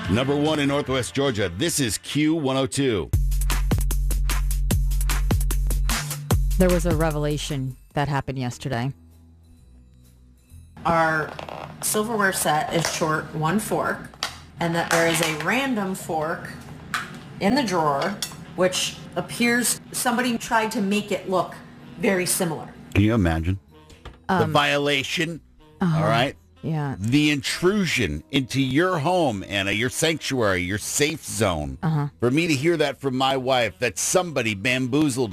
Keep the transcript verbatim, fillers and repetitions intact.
Number one in Northwest Georgia. This is Q one oh two. There was a revelation that happened yesterday. Our silverware set is short one fork, and that there is a random fork in the drawer, which appears somebody tried to make it look very similar. Can you imagine? Um, the violation, uh-huh. all right? Yeah. The intrusion into your home, Anna, your sanctuary, your safe zone. Uh-huh. For me to hear that from my wife, that somebody bamboozled